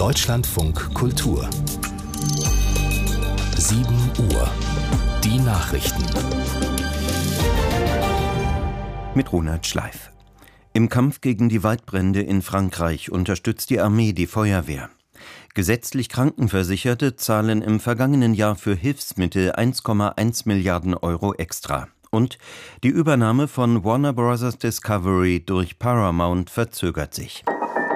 Deutschlandfunk Kultur 7 Uhr. Die Nachrichten. Mit Ronald Schleif. Im Kampf gegen die Waldbrände in Frankreich unterstützt die Armee die Feuerwehr. Gesetzlich Krankenversicherte zahlen im vergangenen Jahr für Hilfsmittel 1,1 Milliarden Euro extra. Und die Übernahme von Warner Bros. Discovery durch Paramount verzögert sich.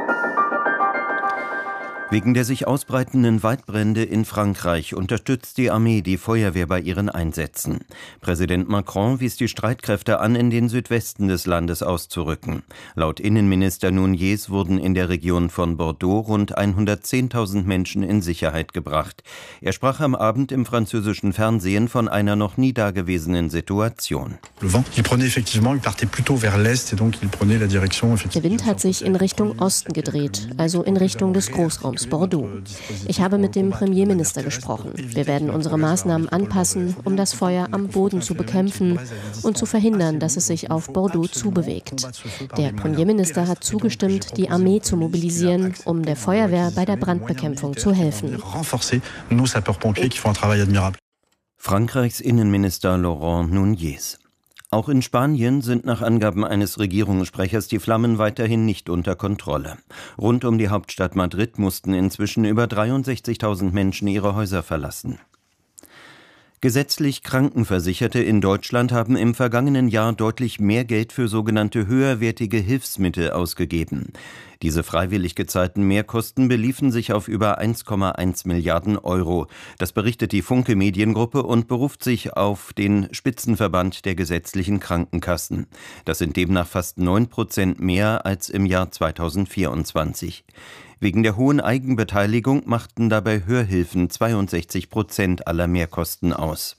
Wegen der sich ausbreitenden Waldbrände in Frankreich unterstützt die Armee die Feuerwehr bei ihren Einsätzen. Präsident Macron wies die Streitkräfte an, in den Südwesten des Landes auszurücken. Laut Innenminister Nunez wurden in der Region von Bordeaux rund 110.000 Menschen in Sicherheit gebracht. Er sprach am Abend im französischen Fernsehen von einer noch nie dagewesenen Situation. Der Wind hat sich in Richtung Osten gedreht, also in Richtung des Großraums Bordeaux. Ich habe mit dem Premierminister gesprochen. Wir werden unsere Maßnahmen anpassen, um das Feuer am Boden zu bekämpfen und zu verhindern, dass es sich auf Bordeaux zubewegt. Der Premierminister hat zugestimmt, die Armee zu mobilisieren, um der Feuerwehr bei der Brandbekämpfung zu helfen. Frankreichs Innenminister Laurent Nunez. Auch in Spanien sind nach Angaben eines Regierungssprechers die Flammen weiterhin nicht unter Kontrolle. Rund um die Hauptstadt Madrid mussten inzwischen über 63.000 Menschen ihre Häuser verlassen. Gesetzlich Krankenversicherte in Deutschland haben im vergangenen Jahr deutlich mehr Geld für sogenannte höherwertige Hilfsmittel ausgegeben. Diese freiwillig gezahlten Mehrkosten beliefen sich auf über 1,1 Milliarden Euro. Das berichtet die Funke Mediengruppe und beruft sich auf den Spitzenverband der gesetzlichen Krankenkassen. Das sind demnach fast 9% mehr als im Jahr 2024. Wegen der hohen Eigenbeteiligung machten dabei Hörhilfen 62% aller Mehrkosten aus.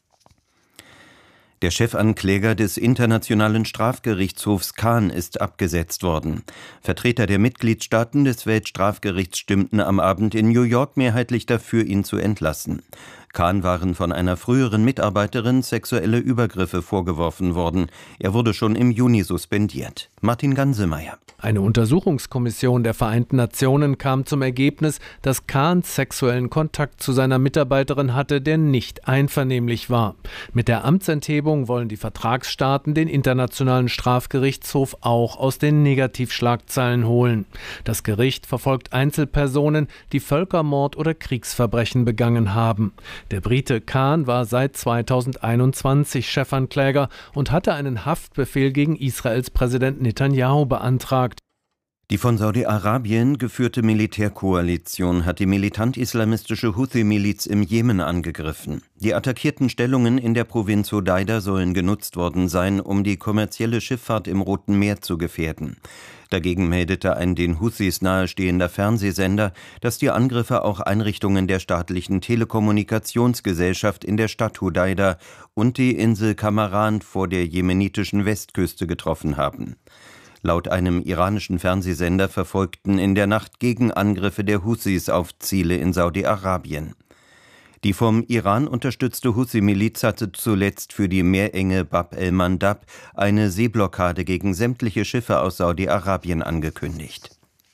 Der Chefankläger des Internationalen Strafgerichtshofs Khan ist abgesetzt worden. Vertreter der Mitgliedstaaten des Weltstrafgerichts stimmten am Abend in New York mehrheitlich dafür, ihn zu entlassen. Khan waren von einer früheren Mitarbeiterin sexuelle Übergriffe vorgeworfen worden. Er wurde schon im Juni suspendiert. Martin Gansemeyer. Eine Untersuchungskommission der Vereinten Nationen kam zum Ergebnis, dass Khan sexuellen Kontakt zu seiner Mitarbeiterin hatte, der nicht einvernehmlich war. Mit der Amtsenthebung wollen die Vertragsstaaten den Internationalen Strafgerichtshof auch aus den Negativschlagzeilen holen. Das Gericht verfolgt Einzelpersonen, die Völkermord oder Kriegsverbrechen begangen haben. Der Brite Khan war seit 2021 Chefankläger und hatte einen Haftbefehl gegen Israels Präsident Netanyahu beantragt. Die von Saudi-Arabien geführte Militärkoalition hat die militant-islamistische Houthi-Miliz im Jemen angegriffen. Die attackierten Stellungen in der Provinz Hodeida sollen genutzt worden sein, um die kommerzielle Schifffahrt im Roten Meer zu gefährden. Dagegen meldete ein den Houthis nahestehender Fernsehsender, dass die Angriffe auch Einrichtungen der staatlichen Telekommunikationsgesellschaft in der Stadt Hodeida und die Insel Kamaran vor der jemenitischen Westküste getroffen haben. Laut einem iranischen Fernsehsender verfolgten in der Nacht Gegenangriffe der Houthis auf Ziele in Saudi-Arabien. Die vom Iran unterstützte Houthi-Miliz hatte zuletzt für die Meerenge Bab el-Mandab eine Seeblockade gegen sämtliche Schiffe aus Saudi-Arabien angekündigt.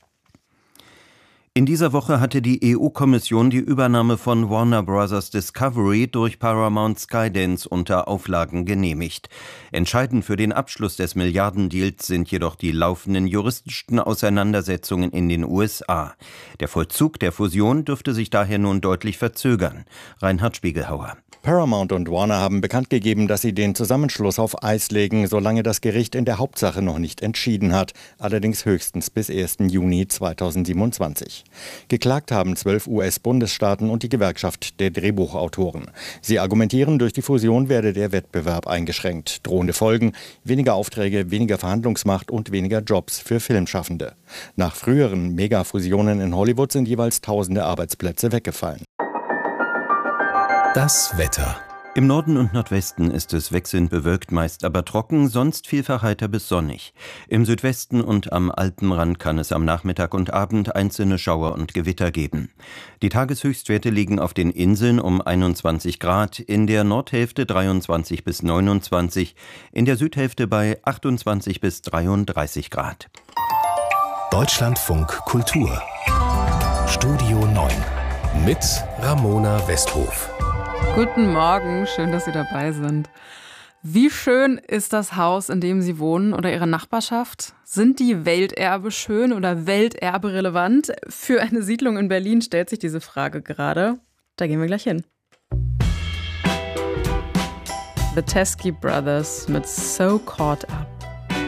In dieser Woche hatte die EU-Kommission die Übernahme von Warner Bros. Discovery durch Paramount Skydance unter Auflagen genehmigt. Entscheidend für den Abschluss des Milliardendeals sind jedoch die laufenden juristischen Auseinandersetzungen in den USA. Der Vollzug der Fusion dürfte sich daher nun deutlich verzögern. Reinhard Spiegelhauer. Paramount und Warner haben bekannt gegeben, dass sie den Zusammenschluss auf Eis legen, solange das Gericht in der Hauptsache noch nicht entschieden hat, allerdings höchstens bis 1. Juni 2027. Geklagt haben 12 US-Bundesstaaten und die Gewerkschaft der Drehbuchautoren. Sie argumentieren, durch die Fusion werde der Wettbewerb eingeschränkt. Drohende Folgen: weniger Aufträge, weniger Verhandlungsmacht und weniger Jobs für Filmschaffende. Nach früheren Megafusionen in Hollywood sind jeweils tausende Arbeitsplätze weggefallen. Das Wetter. Im Norden und Nordwesten ist es wechselnd bewölkt, meist aber trocken, sonst vielfach heiter bis sonnig. Im Südwesten und am Alpenrand kann es am Nachmittag und Abend einzelne Schauer und Gewitter geben. Die Tageshöchstwerte liegen auf den Inseln um 21 Grad, in der Nordhälfte 23 bis 29, in der Südhälfte bei 28 bis 33 Grad. Deutschlandfunk Kultur Studio 9 mit Ramona Westhof. Guten Morgen, schön, dass Sie dabei sind. Wie schön ist das Haus, in dem Sie wohnen oder Ihre Nachbarschaft? Sind die Welterbe schön oder Welterbe relevant? Für eine Siedlung in Berlin stellt sich diese Frage gerade. Da gehen wir gleich hin. The Teskey Brothers mit So Caught Up.